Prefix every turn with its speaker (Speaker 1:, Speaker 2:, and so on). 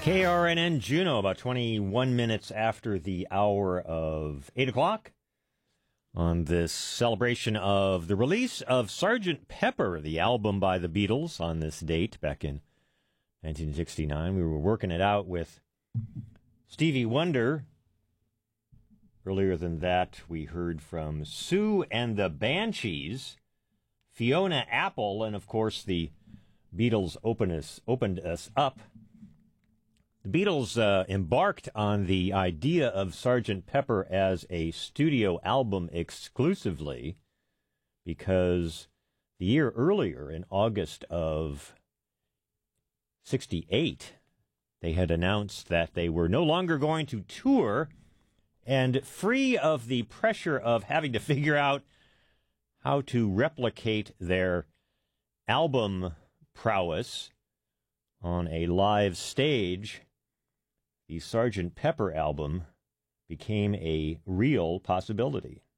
Speaker 1: KRNN Juneau, about 21 minutes after the hour of 8 o'clock, on this celebration of the release of Sgt. Pepper, the album by the Beatles, on this date back in 1969. We were working it out with Stevie Wonder. Earlier than that, we heard from Sue and the Banshees, Fiona Apple, and of course the Beatles opened us up. The Beatles embarked on the idea of Sgt. Pepper as a studio album exclusively because the year earlier, in August of '68, they had announced that they were no longer going to tour, and free of the pressure of having to figure out how to replicate their album prowess on a live stage, the Sgt. Pepper album became a real possibility.